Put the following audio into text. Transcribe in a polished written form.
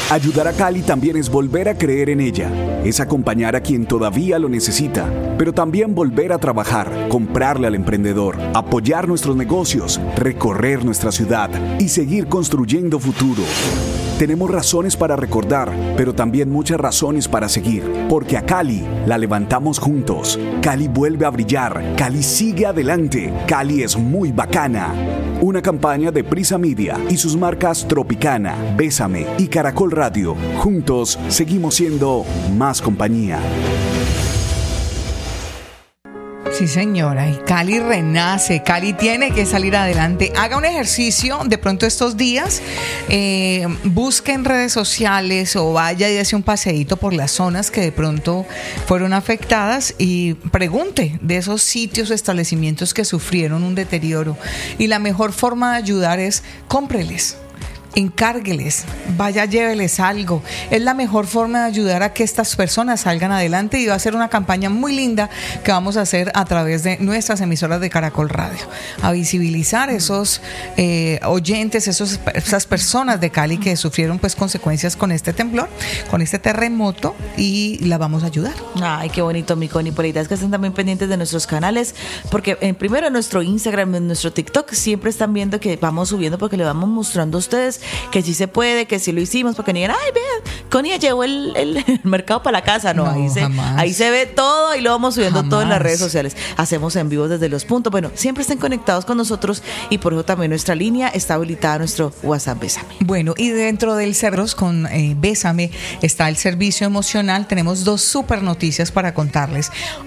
Ayudar a Cali también es volver a creer en ella, es acompañar a quien todavía lo necesita, pero también volver a trabajar, comprarle al emprendedor, apoyar nuestros negocios, recorrer nuestra ciudad y seguir construyendo futuro. Tenemos razones para recordar, pero también muchas razones para seguir, porque a Cali la levantamos juntos. Cali vuelve a brillar, Cali sigue adelante, Cali es muy bacana. Una campaña de Prisa Media y sus marcas Tropicana, Bésame y Caracol Radio. Juntos seguimos siendo más compañía. Sí, señora, y Cali renace, Cali tiene que salir adelante. Haga un ejercicio de pronto estos días, busque en redes sociales o vaya y hace un paseíto por las zonas que de pronto fueron afectadas y pregunte de esos sitios o establecimientos que sufrieron un deterioro. Y la mejor forma de ayudar es cómpreles. Encárgueles, vaya, lléveles algo. Es la mejor forma de ayudar a que estas personas salgan adelante y va a ser una campaña muy linda que vamos a hacer a través de nuestras emisoras de Caracol Radio, a visibilizar esos oyentes, esas personas de Cali que sufrieron pues consecuencias con este temblor, con este terremoto, y la vamos a ayudar. Ay, qué bonito, mi Connie. Por ahí es que estén también pendientes de nuestros canales, porque primero en nuestro Instagram, en nuestro TikTok, siempre están viendo que vamos subiendo, porque le vamos mostrando a ustedes que sí se puede, que sí lo hicimos, porque ni digan, ay, vean, Connie llevó el mercado para la casa. No, ahí se ve todo y lo vamos subiendo todo en las redes sociales. Hacemos en vivo desde los puntos. Bueno, siempre estén conectados con nosotros y por eso también nuestra línea está habilitada, nuestro WhatsApp Bésame. Bueno, y dentro del Cerros con Bésame está el servicio emocional. Tenemos 2 súper noticias para contarles.